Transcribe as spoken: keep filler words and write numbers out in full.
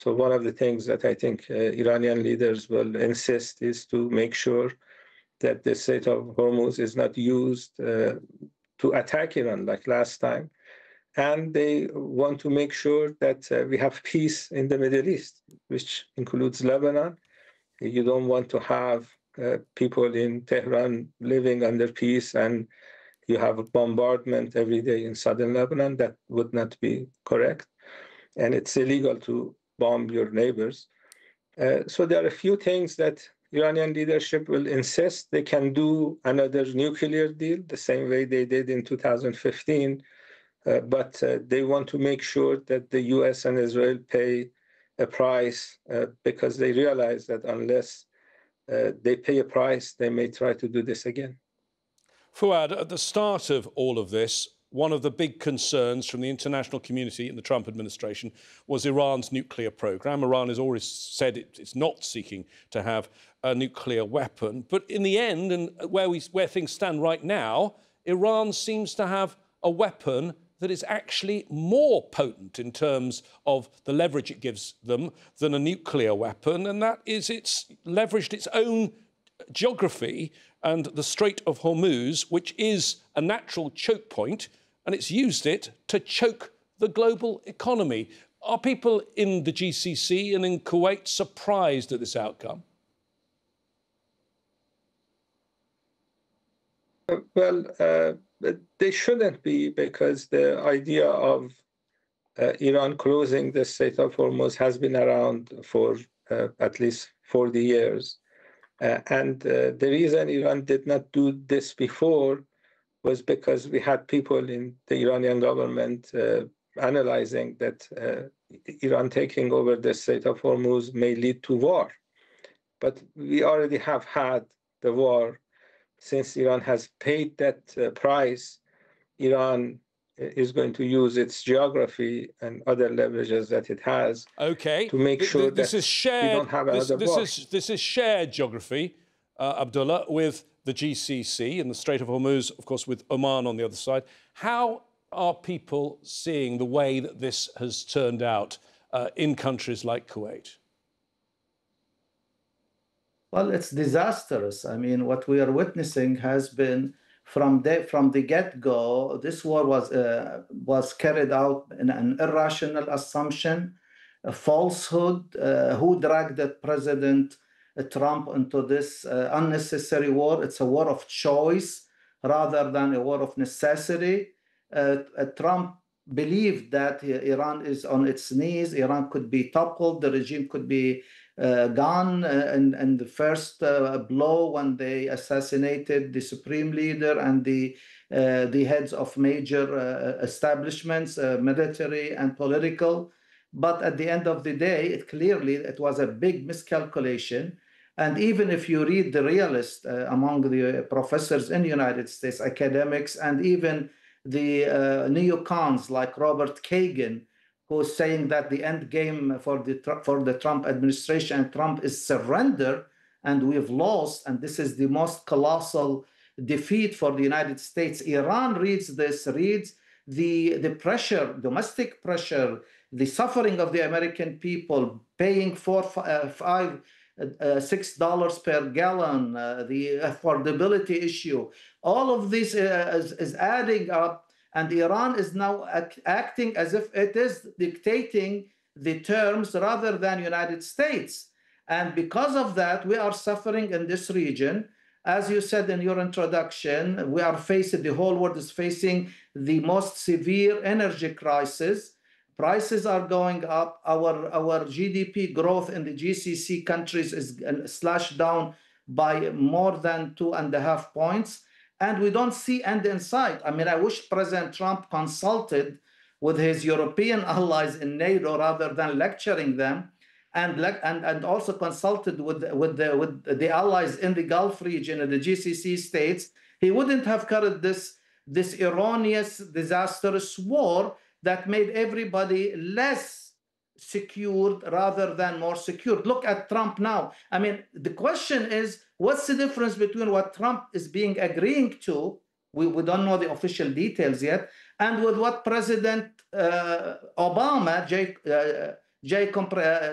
So one of the things that I think uh, Iranian leaders will insist is to make sure that the Strait of Hormuz is not used uh, to attack Iran like last time. And they want to make sure that uh, we have peace in the Middle East, which includes Lebanon. You don't want to have uh, people in Tehran living under peace and you have a bombardment every day in southern Lebanon. That would not be correct. And it's illegal to bomb your neighbors. Uh, so there are a few things that Iranian leadership will insist they can do another nuclear deal the same way they did in two thousand fifteen. Uh, but uh, they want to make sure that the U S and Israel pay a price uh, because they realize that unless uh, they pay a price, they may try to do this again. Fouad, at the start of all of this, one of the big concerns from the international community in the Trump administration was Iran's nuclear program. Iran has always said it, it's not seeking to have a nuclear weapon. But in the end, and where, we, where things stand right now, Iran seems to have a weapon that is actually more potent in terms of the leverage it gives them than a nuclear weapon, and that is it's leveraged its own geography and the Strait of Hormuz, which is a natural choke point, and it's used it to choke the global economy. Are people in the G C C and in Kuwait surprised at this outcome? Well, uh, they shouldn't be, because the idea of uh, Iran closing the Strait of Hormuz has been around for uh, at least forty years. Uh, and uh, the reason Iran did not do this before was because we had people in the Iranian government uh, analyzing that uh, Iran taking over the Strait of Hormuz may lead to war. But we already have had the war. Since Iran has paid that uh, price, Iran is going to use its geography and other leverages that it has okay. to make sure th th this that is shared, we don't have this, another this war. Is, this is shared geography, uh, Abdullah, with the G C C and the Strait of Hormuz, of course, with Oman on the other side. How are people seeing the way that this has turned out uh, in countries like Kuwait? Well, it's disastrous. I mean, what we are witnessing has been from the, from the get-go, this war was, uh, was carried out in an irrational assumption, a falsehood. Uh, who dragged the President uh, Trump into this uh, unnecessary war? It's a war of choice rather than a war of necessity. Uh, uh, Trump believed that Iran is on its knees, Iran could be toppled, the regime could be Uh, gone uh, in, in the first uh, blow when they assassinated the supreme leader and the uh, the heads of major uh, establishments, uh, military and political. But at the end of the day, it clearly it was a big miscalculation. And even if you read the realists uh, among the professors in the United States, academics, and even the uh, neocons like Robert Kagan, who's saying that the end game for the for the Trump administration and Trump is surrender, and we've lost, and this is the most colossal defeat for the United States. Iran reads this, reads the, the pressure, domestic pressure, the suffering of the American people, paying four, uh, five, uh, six dollars per gallon, uh, the affordability issue. All of this uh, is, is adding up. And Iran is now act acting as if it is dictating the terms rather than United States. And because of that, we are suffering in this region. As you said in your introduction, we are facing, the whole world is facing the most severe energy crisis. Prices are going up. Our, our G D P growth in the G C C countries is slashed down by more than two and a half points. And we don't see end in sight. I mean, I wish President Trump consulted with his European allies in NATO rather than lecturing them, and, and, and also consulted with, with, the, with the allies in the Gulf region and the G C C states. He wouldn't have carried this, this erroneous, disastrous war that made everybody less secured rather than more secured. Look at Trump now. I mean, the question is, what's the difference between what Trump is being agreeing to, we, we don't know the official details yet, and with what President uh, Obama, J, uh, J.